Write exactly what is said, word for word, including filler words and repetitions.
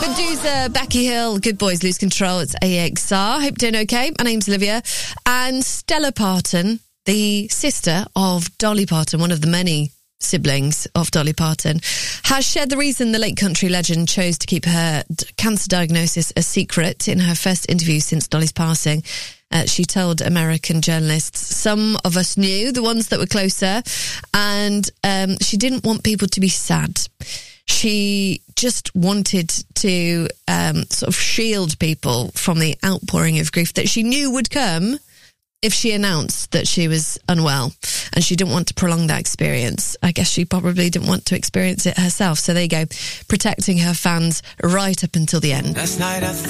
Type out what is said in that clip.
Medusa, Becky Hill, Good Boys Lose Control. It's A X R. Hope you're doing okay. My name's Olivia. And Stella Parton, the sister of Dolly Parton, one of the many siblings of Dolly Parton, has shared the reason the late country legend chose to keep her d- cancer diagnosis a secret. In her first interview since Dolly's passing, uh, she told American journalists, some of us knew, the ones that were closer, and um, she didn't want people to be sad. She just wanted to um, sort of shield people from the outpouring of grief that she knew would come if she announced that she was unwell, and she didn't want to prolong that experience. I guess she probably didn't want to experience it herself. So there you go, protecting her fans right up until the end. Last night I